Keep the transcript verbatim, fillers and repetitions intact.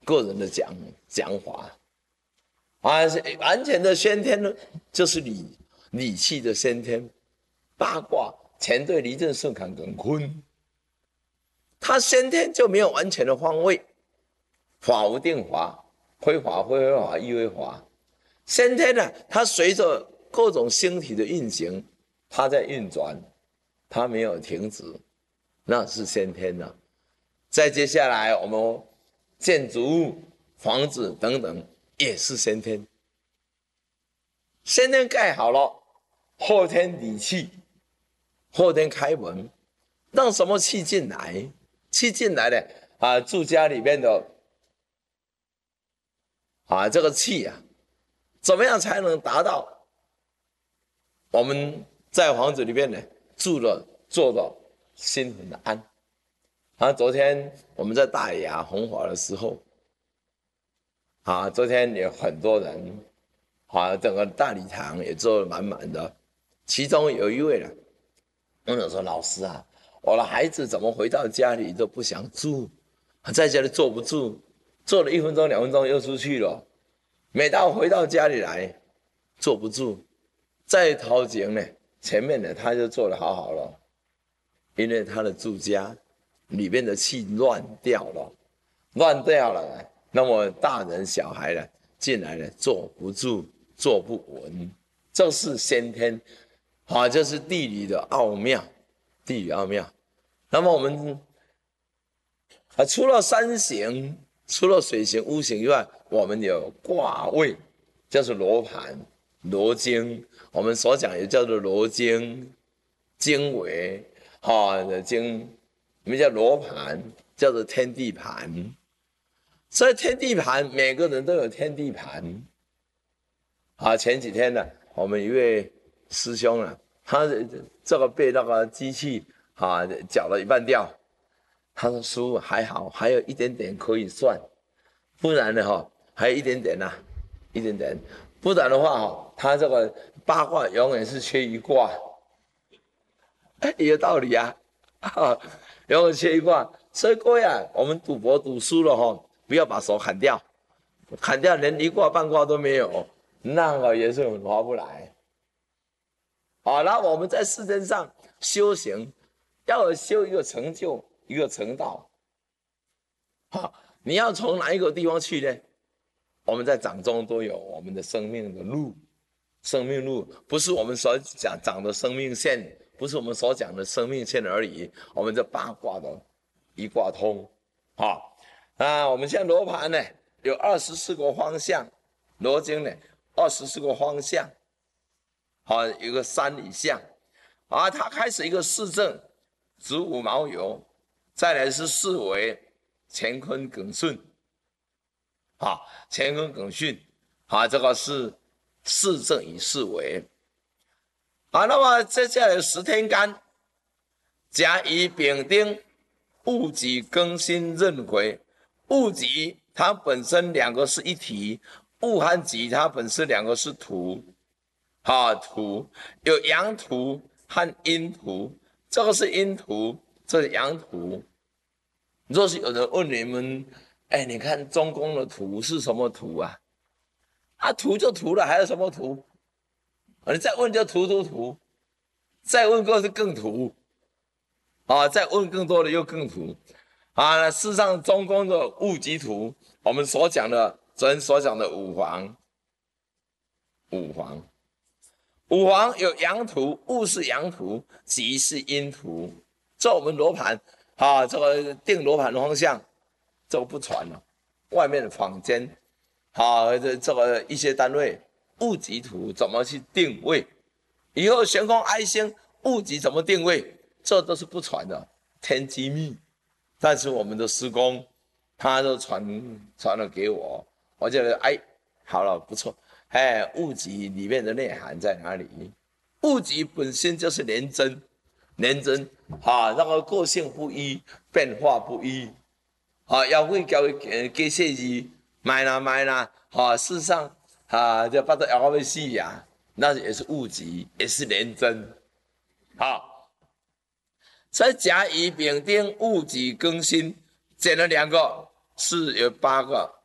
个人的讲讲法啊，完全的先天呢，就是理理气的先天。八卦乾兑离震巽坎艮坤，它先天就没有完全的方位，法无定法，非法非非法亦非法。先天呢，它随着各种星体的运行，它在运转，它没有停止，那是先天的。再接下来，我们建筑物、房子等等也是先天。先天盖好了，后天理气，后天开门，让什么气进来？气进来的啊，住家里面的啊，这个气啊，怎么样才能达到我们在房子里面呢住了做的心很安？啊，昨天我们在大雅弘法的时候，啊，昨天有很多人，啊，整个大礼堂也坐得满满的，其中有一位呢。我就说老师啊，我的孩子怎么回到家里都不想住，在家里坐不住，坐了一分钟两分钟又出去了，每到回到家里来坐不住，在头前呢前面呢他就坐得好好了，因为他的住家里面的气乱掉了，乱掉了，那么大人小孩呢进来呢坐不住，坐不稳，这是先天。啊，这是地理的奥妙，地理奥妙。那么我们啊，除了山形、除了水形、屋形以外，我们有卦位，就是罗盘、罗经。我们所讲也叫做罗经、经纬，哈的经，我们叫罗盘，叫做天地盘。所以天地盘，每个人都有天地盘。啊，前几天呢，我们一位师兄啊，他这个被那个机器啊搅了一半掉，他说师父还好，还有一点点可以算，不然的哈还有一点点呐、啊，一点点，不然的话哈，他这个八卦永远是缺一卦，哎，有道理啊，啊，永远缺一卦，所以各位啊，我们赌博赌输了哈，不要把手砍掉，砍掉连一卦半卦都没有。那个也是很划不来，好，然后我们在世间上修行，要修一个成就，一个成道。好，你要从哪一个地方去呢？我们在掌中都有我们的生命的路，生命路不是我们所讲讲的生命线，不是我们所讲的生命线而已。我们这八卦的一卦通，好啊，我们现在罗盘呢有二十四个方向，罗经呢。二十四个方向，好，有个山以象，啊，它开始一个四正，子午卯酉，再来是四维，乾坤艮巽，好，乾坤艮巽，好，这个是四正与四维，好，那么接下来十天干，甲乙丙丁，戊己庚辛壬癸，戊己它本身两个是一体。戊和己它本身两个是土，啊土有阳土和阴土，这个是阴土，这是阳土。若是有人问你们，哎，你看中宫的土是什么土啊？啊，土就土了，还有什么土？啊，你再问就土土土，再问过是更土，啊，再问更多的又更土，啊，事实上中宫的戊己土，我们所讲的。昨天所讲的五黄，五黄，五黄有阳土，戊是阳土，己是阴土。这我们罗盘啊，这个定罗盘的方向，这个不传了。外面的坊间，啊，这这个一些单位，戊己土怎么去定位？以后悬空哀星，戊己怎么定位？这都是不传的，天机密。但是我们的师公，他都传传了给我。我觉得哎，好了，不错。哎，戊己里面的内涵在哪里？戊己本身就是廉贞，廉贞啊，那个个性不一，变化不一啊。要会教机械字，买啦买啦，啊，事实上啊，就把它摇到死呀，那也是戊己，也是廉贞。好，在甲乙丙丁戊己庚辛减了两个，是有八个。